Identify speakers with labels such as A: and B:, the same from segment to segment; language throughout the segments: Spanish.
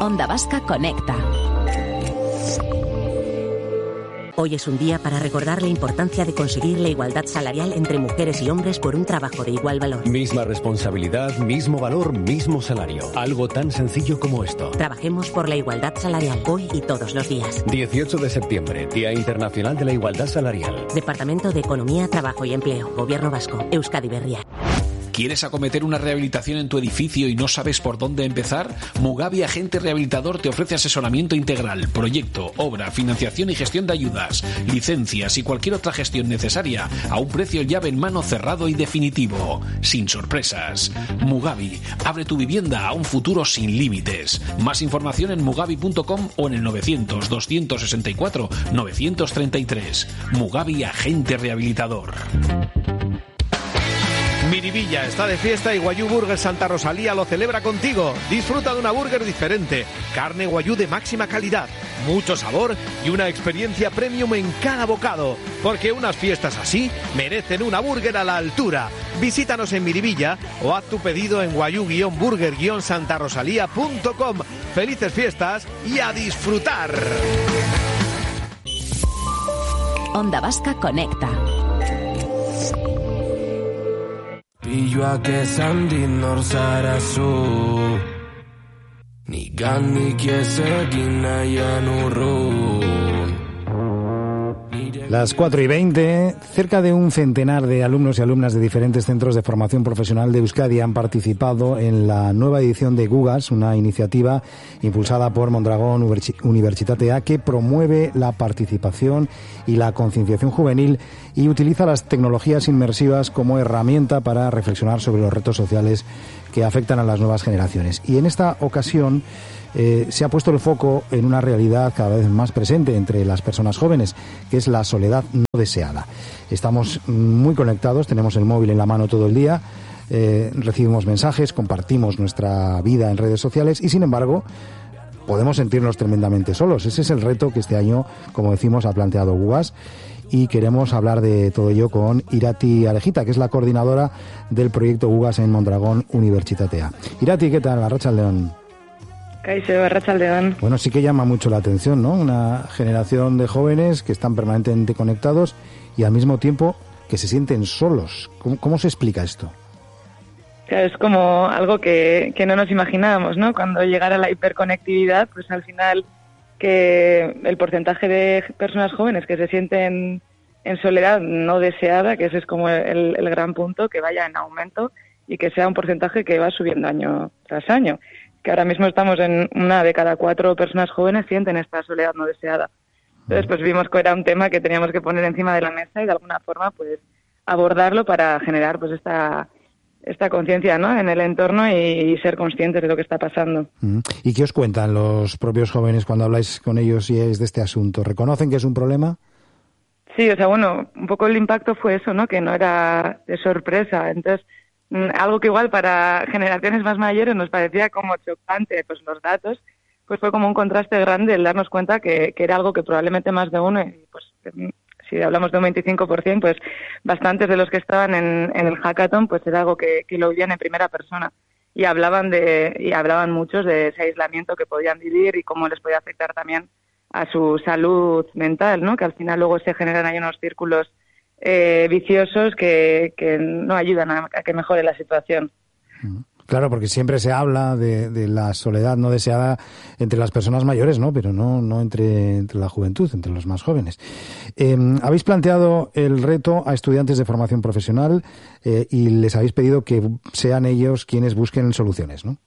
A: Onda Vasca Conecta. Hoy es un día para recordar la importancia de conseguir la igualdad salarial entre mujeres y hombres por un trabajo de igual valor.
B: Misma responsabilidad, mismo valor, mismo salario. Algo tan sencillo como esto.
A: Trabajemos por la igualdad salarial hoy y todos los días.
B: 18 de septiembre, Día Internacional de la Igualdad Salarial.
A: Departamento de Economía, Trabajo y Empleo. Gobierno Vasco. Euskadi Berria.
C: ¿Quieres acometer una rehabilitación en tu edificio y no sabes por dónde empezar? Mugavi Agente Rehabilitador te ofrece asesoramiento integral, proyecto, obra, financiación y gestión de ayudas, licencias y cualquier otra gestión necesaria a un precio llave en mano cerrado y definitivo, sin sorpresas. Mugavi, abre tu vivienda a un futuro sin límites. Más información en mugavi.com o en el 900 264 933. Mugavi Agente Rehabilitador.
D: Miribilla está de fiesta y Wagyu Burger Santa Rosalía lo celebra contigo. Disfruta de una burger diferente, carne Wagyu de máxima calidad, mucho sabor y una experiencia premium en cada bocado. Porque unas fiestas así merecen una burger a la altura. Visítanos en Miribilla o haz tu pedido en wagyu-burger-santarosalía.com. Felices fiestas y a disfrutar.
A: Onda Vasca Conecta.
E: Pilloak esan dit nor zara zu, Niganik ez egin nahian urrun.
F: Las 4:20, cerca de un centenar de alumnos y alumnas de diferentes centros de formación profesional de Euskadi han participado en la nueva edición de Gugas, una iniciativa impulsada por Mondragón Unibertsitatea que promueve la participación y la concienciación juvenil y utiliza las tecnologías inmersivas como herramienta para reflexionar sobre los retos sociales que afectan a las nuevas generaciones. Y en esta ocasión se ha puesto el foco en una realidad cada vez más presente entre las personas jóvenes, que es la soledad no deseada. Estamos muy conectados, tenemos el móvil en la mano todo el día, recibimos mensajes, compartimos nuestra vida en redes sociales y, sin embargo, podemos sentirnos tremendamente solos. Ese es el reto que este año, como decimos, ha planteado Gugas. Y queremos hablar de todo ello con Irati Arejita, que es la coordinadora del proyecto Gugas en Mondragón Unibertsitatea. Irati, ¿qué tal? Arratsaldeon.
G: Kaixo, arratsaldeon.
F: Bueno, sí que llama mucho la atención, ¿no? Una generación de jóvenes que están permanentemente conectados y al mismo tiempo que se sienten solos. ¿Cómo se explica esto?
G: Claro, es como algo que no nos imaginábamos, ¿no? Cuando llegara la hiperconectividad, pues al final que el porcentaje de personas jóvenes que se sienten en soledad no deseada, que ese es como el gran punto, que vaya en aumento y que sea un porcentaje que va subiendo año tras año. Que ahora mismo estamos en 1 de cada 4 personas jóvenes sienten esta soledad no deseada. Entonces, pues vimos que era un tema que teníamos que poner encima de la mesa y de alguna forma, pues, abordarlo para generar, pues, esta conciencia, ¿no?, en el entorno y ser conscientes de lo que está pasando.
F: ¿Y qué os cuentan los propios jóvenes cuando habláis con ellos y es de este asunto? ¿Reconocen que es un problema?
G: Sí, o sea, bueno, un poco el impacto fue eso, ¿no?, que no era de sorpresa. Entonces, algo que igual para generaciones más mayores nos parecía como chocante, pues los datos, pues fue como un contraste grande el darnos cuenta que era algo que probablemente más de uno, pues si hablamos de un 25%, pues bastantes de los que estaban en el hackathon, pues era algo que lo vivían en primera persona y hablaban muchos de ese aislamiento que podían vivir y cómo les podía afectar también a su salud mental, ¿no?, que al final luego se generan ahí unos círculos viciosos que no ayudan a que mejore la situación.
F: Claro, porque siempre se habla de la soledad no deseada entre las personas mayores, ¿no? Pero no entre la juventud, entre los más jóvenes. Habéis planteado el reto a estudiantes de formación profesional y les habéis pedido que sean ellos quienes busquen soluciones, ¿no?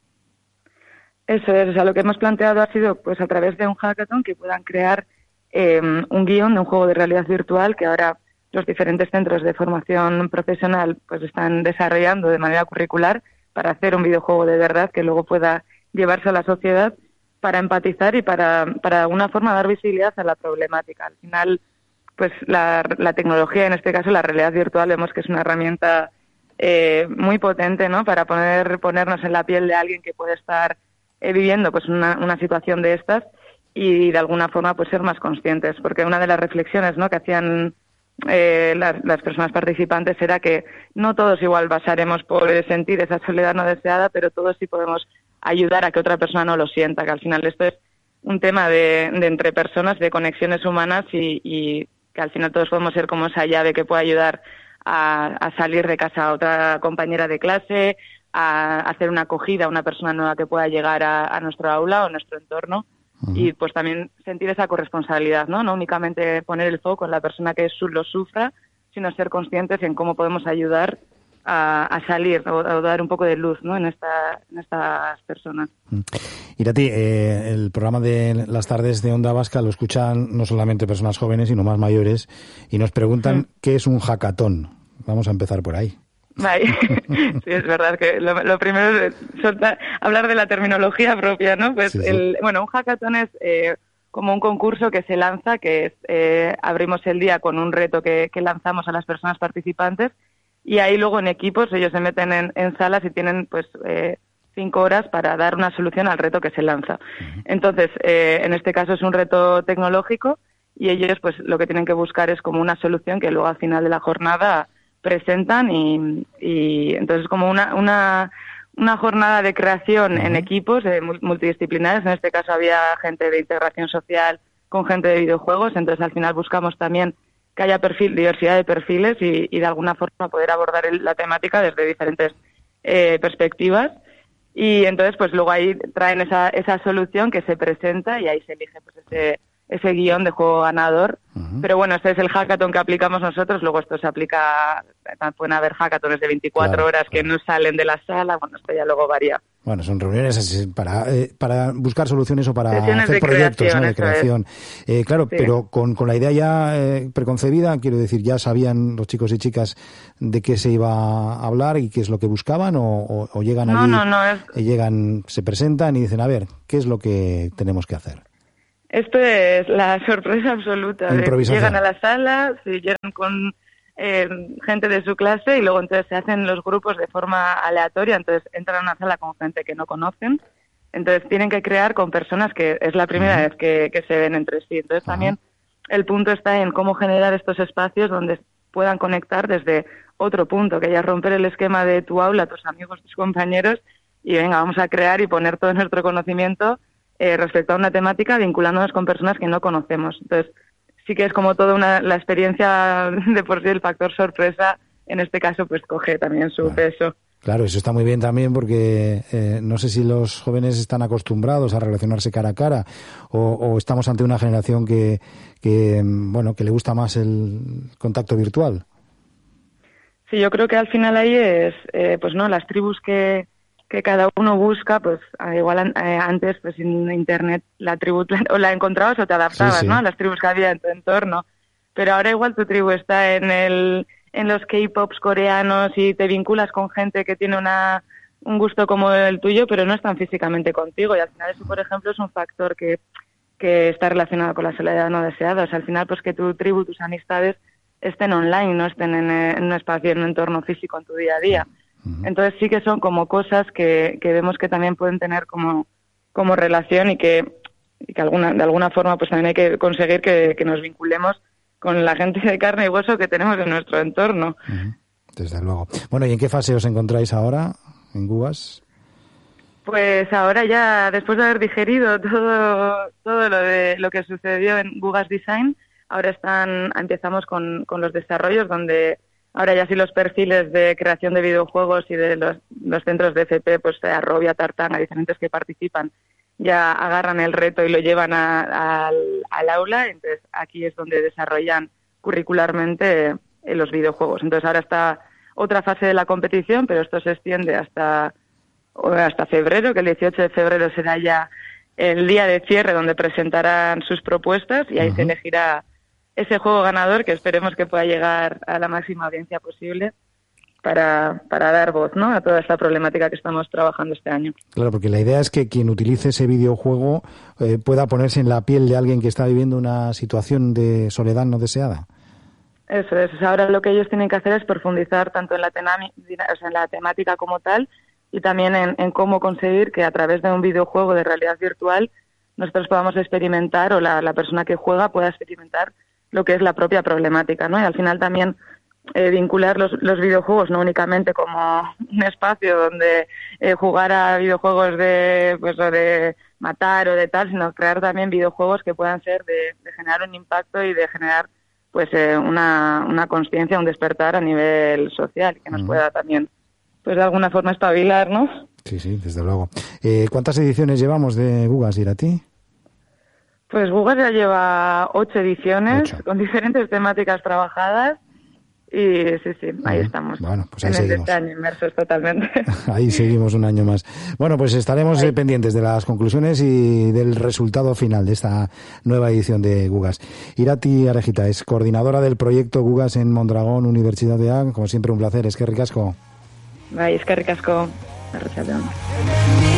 G: Eso es, o sea, lo que hemos planteado ha sido, pues, a través de un hackathon que puedan crear un guión de un juego de realidad virtual que ahora los diferentes centros de formación profesional pues están desarrollando de manera curricular para hacer un videojuego de verdad que luego pueda llevarse a la sociedad para empatizar y para de alguna forma dar visibilidad a la problemática. Al final, pues la tecnología, en este caso la realidad virtual, vemos que es una herramienta muy potente, ¿no?, para ponernos en la piel de alguien que puede estar viviendo pues una situación de estas y de alguna forma pues ser más conscientes, porque una de las reflexiones, ¿no?, que hacían las personas participantes era que no todos igual pasaremos por sentir esa soledad no deseada, pero todos sí podemos ayudar a que otra persona no lo sienta, que al final esto es un tema de entre personas, de conexiones humanas y que al final todos podemos ser como esa llave que puede ayudar a salir de casa a otra compañera de clase, a hacer una acogida a una persona nueva que pueda llegar a nuestro aula o nuestro entorno. Y pues también sentir esa corresponsabilidad, ¿no? No únicamente poner el foco en la persona que lo sufra, sino ser conscientes en cómo podemos ayudar a salir o dar un poco de luz, ¿no? en estas personas.
F: Irati, el programa de las tardes de Onda Vasca lo escuchan no solamente personas jóvenes, sino más mayores, y nos preguntan ¿qué es un hackathon? Vamos a empezar por ahí.
G: Vale. Sí, es verdad que lo primero es hablar de la terminología propia, ¿no? Pues sí. Bueno, un hackathon es como un concurso que se lanza, que es abrimos el día con un reto que lanzamos a las personas participantes, y ahí luego en equipos ellos se meten en salas y tienen pues 5 horas para dar una solución al reto que se lanza. Entonces, en este caso es un reto tecnológico y ellos pues lo que tienen que buscar es como una solución que luego al final de la jornada presentan y entonces como una jornada de creación en equipos multidisciplinares. En este caso había gente de integración social con gente de videojuegos, entonces al final buscamos también que haya diversidad de perfiles y de alguna forma poder abordar la temática desde diferentes perspectivas. Y entonces pues luego ahí traen esa solución que se presenta y ahí se elige pues ese guión de juego ganador. Pero bueno, este es el hackathon que aplicamos nosotros, luego esto se aplica, pueden haber hackatones de 24 horas que no salen de la sala, bueno, esto ya luego varía.
F: Bueno, son reuniones para buscar soluciones o para hacer proyectos, ¿no? De creación. Claro, sí. Pero con la idea ya preconcebida, quiero decir, ¿ya sabían los chicos y chicas de qué se iba a hablar y qué es lo que buscaban o llegan allí, llegan, se presentan y dicen, a ver, ¿qué es lo que tenemos que hacer?
G: Esto es la sorpresa absoluta. Llegan a la sala, llegan con gente de su clase y luego entonces se hacen los grupos de forma aleatoria, entonces entran a una sala con gente que no conocen, entonces tienen que crear con personas que es la primera vez que se ven entre sí. Entonces también el punto está en cómo generar estos espacios donde puedan conectar desde otro punto, que ya romper el esquema de tu aula, tus amigos, tus compañeros y venga, vamos a crear y poner todo nuestro conocimiento respecto a una temática vinculándonos con personas que no conocemos. Entonces, sí que es como toda la experiencia de por sí, el factor sorpresa, en este caso, pues coge también su peso.
F: Claro, eso está muy bien también porque no sé si los jóvenes están acostumbrados a relacionarse cara a cara o estamos ante una generación que le gusta más el contacto virtual.
G: Sí, yo creo que al final ahí es, las tribus que cada uno busca, pues igual antes pues en internet la tribu o la encontrabas o te adaptabas, ¿no? A las tribus que había en tu entorno, pero ahora igual tu tribu está en los K-pops coreanos y te vinculas con gente que tiene un gusto como el tuyo, pero no están físicamente contigo, y al final eso, por ejemplo, es un factor que está relacionado con la soledad no deseada. O sea, al final pues que tu tribu, tus amistades estén online, no estén en un espacio, en un entorno físico en tu día a día. Entonces sí que son como cosas que vemos que también pueden tener como relación y que de alguna forma pues también hay que conseguir que nos vinculemos con la gente de carne y hueso que tenemos en nuestro entorno.
F: Desde luego. Bueno, ¿y en qué fase os encontráis ahora en Gugas?
G: Pues ahora ya, después de haber digerido todo lo que sucedió en Gugas Design, ahora empezamos con los desarrollos, donde ahora ya sí los perfiles de creación de videojuegos y de los centros de FP, pues Arrobia, Tartana, diferentes que participan, ya agarran el reto y lo llevan al aula. Entonces aquí es donde desarrollan curricularmente los videojuegos. Entonces ahora está otra fase de la competición, pero esto se extiende hasta febrero, que el 18 de febrero será ya el día de cierre donde presentarán sus propuestas y ahí se elegirá ese juego ganador, que esperemos que pueda llegar a la máxima audiencia posible para dar voz, ¿no?, a toda esta problemática que estamos trabajando este año.
F: Claro, porque la idea es que quien utilice ese videojuego pueda ponerse en la piel de alguien que está viviendo una situación de soledad no deseada.
G: Eso es. Ahora lo que ellos tienen que hacer es profundizar tanto en la temática como tal, y también en cómo conseguir que a través de un videojuego de realidad virtual nosotros podamos experimentar, o la persona que juega pueda experimentar lo que es la propia problemática, ¿no? Y al final también vincular los videojuegos no únicamente como un espacio donde jugar a videojuegos de matar o de tal, sino crear también videojuegos que puedan ser de generar un impacto y de generar pues una consciencia, un despertar a nivel social, que nos pueda también pues de alguna forma espabilar, ¿no?
F: Sí, desde luego. ¿Cuántas ediciones llevamos de Gugas, Irati?
G: Pues Gugas ya lleva 8 ediciones con diferentes temáticas trabajadas. Y sí, ahí estamos.
F: Bueno, pues ahí seguimos.
G: Este año inmersos totalmente.
F: Ahí seguimos un año más. Bueno, pues estaremos pendientes de las conclusiones y del resultado final de esta nueva edición de Gugas. Irati Arejita es coordinadora del proyecto Gugas en Mondragón, Universidad de Ag. Como siempre, un placer. Eskerrik asko.
G: Bai, eskerrik asko. Arratsaldeon.